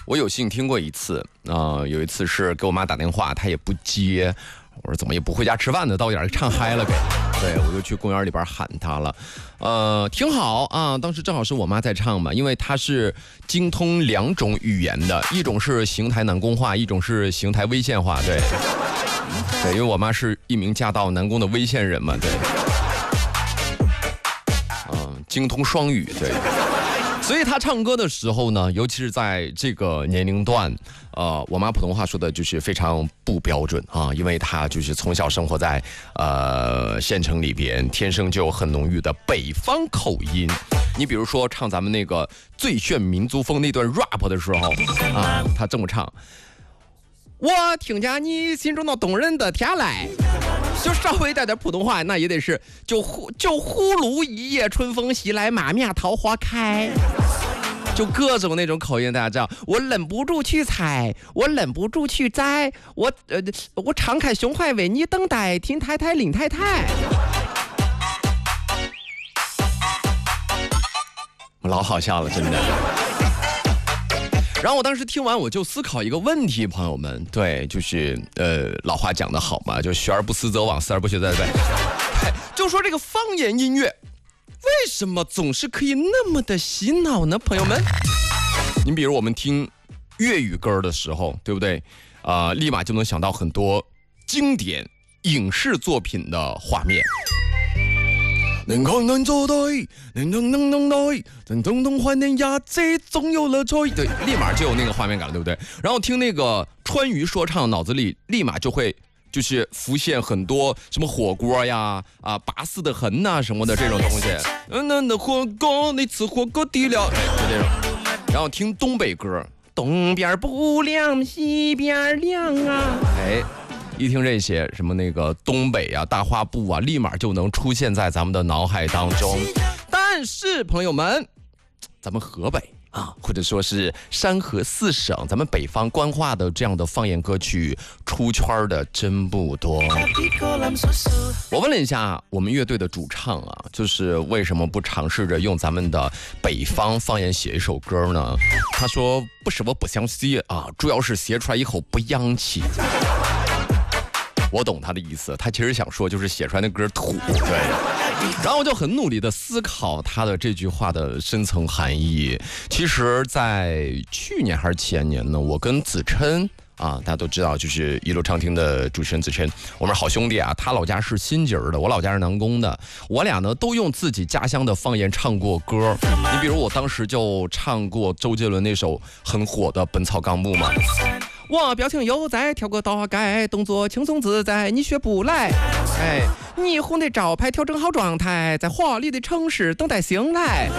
我有幸听过一次，有一次是给我妈打电话，她也不接。我说怎么也不回家吃饭呢？到点唱嗨了给，对我就去公园里边喊她了，挺好啊。当时正好是我妈在唱嘛，因为她是精通2种语言的，一种是邢台南宫话，一种是邢台威县话，对，因为我妈是一名嫁到南宫的威县人嘛，对，精通双语，对。所以他唱歌的时候呢，尤其是在这个年龄段，我妈普通话说的就是非常不标准啊，因为她就是从小生活在县城里边，天生就有很浓郁的北方口音。你比如说唱咱们那个最炫民族风那段 rap 的时候啊，她这么唱：我听见你心中那动人的天籁。就稍微带点普通话，那也得是就呼噜一夜春风袭来，马面桃花开，就各种那种口音，大家知道。我忍不住去猜，我忍不住去摘，我敞开胸怀为你等待，听太太领太太。老好笑了，真的。然后我当时听完，我就思考一个问题，朋友们，对，就是老话讲得好嘛，就学而不思则罔，思而不学则殆。就说这个方言音乐为什么总是可以那么的洗脑呢？朋友们，你比如我们听粤语歌的时候，对不对？立马就能想到很多经典影视作品的画面。能看能做对，能对，等怀念呀，这总有乐趣。对，立马就有那个画面感了，对不对？然后听那个川渝说唱，脑子里立马就会就是浮现很多什么火锅呀、拔丝的痕呐、什么的这种东西。那火锅，那吃火锅底料，就这种。然后听东北歌，东边不亮西边亮啊，一听这些什么那个东北啊、大花布啊，立马就能出现在咱们的脑海当中。但是朋友们，咱们河北啊，或者说是山河4省，咱们北方官话的这样的方言歌曲出圈的真不多。我问了一下我们乐队的主唱啊，就是为什么不尝试着用咱们的北方方言写一首歌呢？他说不是我不想写啊，主要是写出来以后不洋气。我懂他的意思，他其实想说就是写出来的歌土，对。然后我就很努力的思考他的这句话的深层含义。其实在去年还是前年呢，我跟子琛啊，大家都知道，就是一路畅听的主持人子琛，我们是好兄弟啊。他老家是新集儿的，我老家是南宫的，我俩呢都用自己家乡的方言唱过歌。你比如我当时就唱过周杰伦那首很火的《本草纲目》嘛。我表情悠哉，跳个大概，动作轻松自在，你学不来。霓虹的招牌调整好状态，在华丽的城市等待醒来。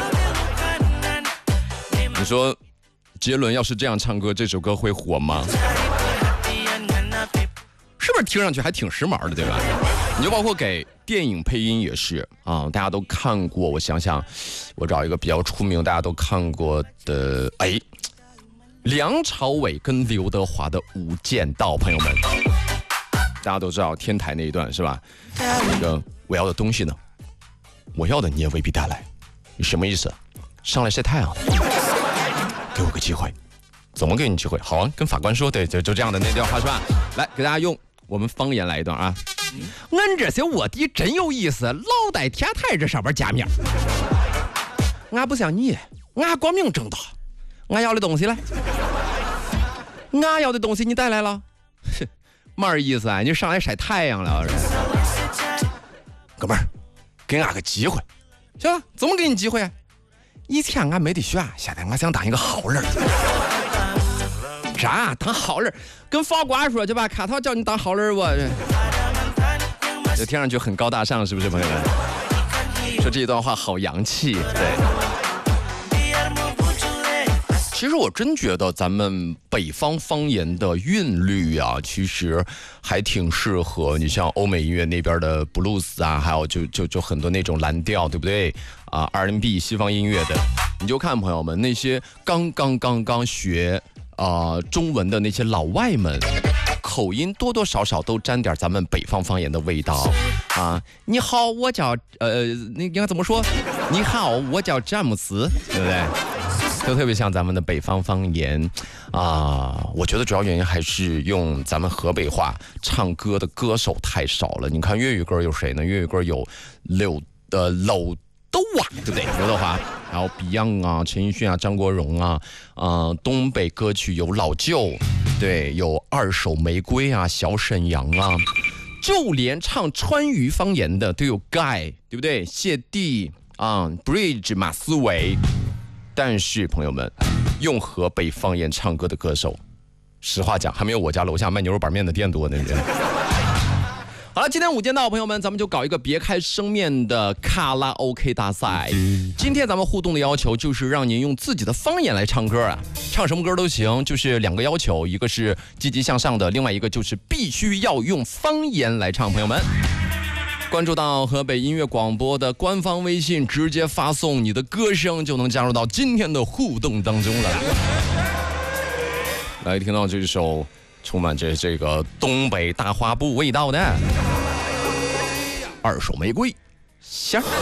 你说杰伦要是这样唱歌，这首歌会火吗？是不是听上去还挺时髦的，对吧？你就包括给电影配音也是啊，大家都看过。我想想，我找一个比较出名大家都看过的，梁朝伟跟刘德华的《无间道》，朋友们，大家都知道天台那一段是吧？那个我要的东西呢，我要的你也未必带来，你什么意思？上来晒太阳，给我个机会。怎么给你机会？好啊，跟法官说，对，就这样的那段话是吧？来，给大家用我们方言来一段啊。俺这些卧底真有意思，老在天台这上边加面。俺不像你，俺光明正大。俺要的东西来，俺要的东西你带来了，嘛意思啊？你上来晒太阳了，哥们儿，给俺个机会，行吧？怎么给你机会啊？以前俺没得选，现在俺想当一个好人。啥？当好人？跟法官说去吧，看他叫你当好人，我这听上去很高大上，是不是，朋友们？说这段话好洋气，对。其实我真觉得咱们北方方言的韵律啊，其实还挺适合你像欧美音乐那边的布鲁斯啊，还有就很多那种蓝调，对不对啊 ？R&B 西方音乐的，你就看朋友们那些刚刚学中文的那些老外们，口音多多少少都沾点咱们北方方言的味道啊。你好，我叫那应该怎么说？你好，我叫詹姆斯，对不对？ 都特别像咱们的北方方言啊。我觉得主要原因还是用咱们河北话唱歌的歌手太少了。你看粤语歌有谁呢？粤语歌有柳豆啊，对不对？刘德华，然后 Beyond 啊，陈奕迅啊，张国荣啊，东北歌曲有老舅，对，有二手玫瑰啊，小沈阳啊，就连唱川渝方言的都有 Guy， 对不对？谢帝啊 ，Bridge 马思唯。但是朋友们，用河北方言唱歌的歌手，实话讲，还没有我家楼下卖牛肉板面的店多呢。好了，今天午间到，朋友们，咱们就搞一个别开生面的卡拉 OK 大赛。今天咱们互动的要求就是让您用自己的方言来唱歌啊，唱什么歌都行，就是2个要求，一个是积极向上的，另外一个就是必须要用方言来唱。朋友们，关注到河北音乐广播的官方微信，直接发送你的歌声，就能加入到今天的互动当中了。来，听到这首充满着这个东北大花布味道的二手玫瑰，香。